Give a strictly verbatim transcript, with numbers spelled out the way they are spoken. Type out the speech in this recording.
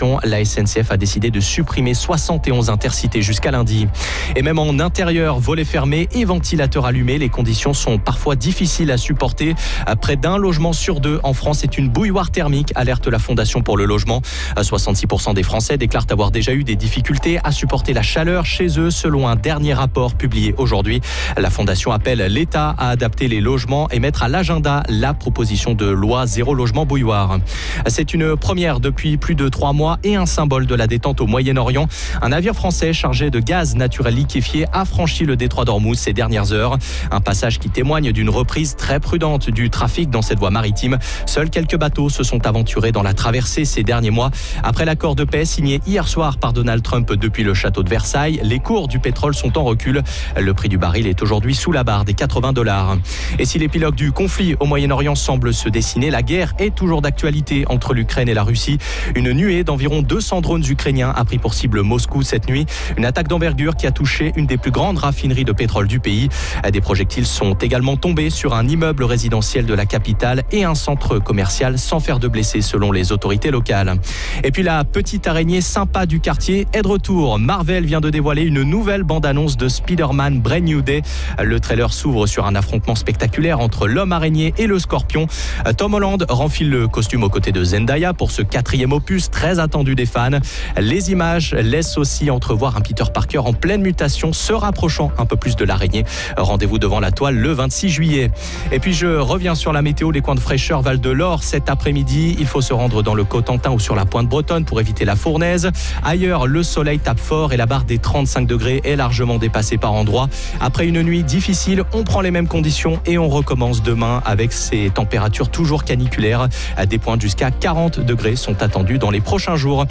circulation. La S N C F a décidé de supprimer soixante et onze intercités jusqu'à lundi. Et même en intérieur, volets fermés et ventilateurs allumés, les conditions sont parfois difficiles à supporter. Près d'un logement sur deux en France est une bouilloire thermique, alerte la Fondation pour le logement. soixante-six pour cent des Français déclarent avoir déjà eu des difficultés à supporter la chaleur chez eux, selon un dernier rapport publié aujourd'hui. La Fondation appelle l'État à adapter les logements et mettre à l'agenda la proposition de loi zéro logement bouilloire. C'est une première depuis plus de trois mois et un symbole de la détente au Moyen-Orient. Un navire français chargé de gaz naturel liquéfié a franchi le détroit d'Ormuz ces dernières heures. Un passage qui témoigne d'une reprise très prudente du trafic dans cette voie maritime. Seuls quelques bateaux se sont aventurés dans la traversée ces derniers mois. Après l'accord de paix signé hier soir par Donald Trump depuis le château de Versailles, les cours du pétrole sont en recul. Le prix du baril est aujourd'hui sous la barre des quatre-vingts dollars. Et si l'épilogue du conflit au Moyen-Orient semble se dessiner, la guerre est toujours d'actualité entre l'Ukraine et la Russie. Une nuée d'environ deux cents drones ukrainiens a pris pour cible Moscou cette nuit. Une attaque d'envergure qui a touché une des plus grandes raffineries de pétrole du pays. Des projectiles sont également tombés sur un immeuble résidentiel de la capitale et un centre commercial sans faire de blessés selon les autorités locales. Et puis la petite araignée sympa du quartier est de retour. Marvel vient de dévoiler une nouvelle bande-annonce de Spider-Man Brand New Day. Le trailer s'ouvre sur un affrontement spectaculaire entre l'homme araignée et le scorpion. Tom Holland renfile le costume aux côtés de Zendaya pour ce quatrième opus très attendu des fans. Les images laissent aussi entrevoir un Peter Parker en pleine mutation, se rapprochant un peu plus de l'araignée. Rendez-vous devant la toile le vingt-six juillet. Et puis je reviens sur la météo, les coins de fraîcheur Val de l'Or cet après-midi. Il faut se rendre dans le Cotentin ou sur la pointe bretonne pour éviter la fournaise. Ailleurs, le soleil tape fort et la barre des trente-cinq degrés est largement dépassée par endroits. Après une nuit difficile, on prend les mêmes conditions et on recommence demain avec ces températures toujours caniculaires. Des pointes jusqu'à quarante degrés sont attendues dans les prochains jours.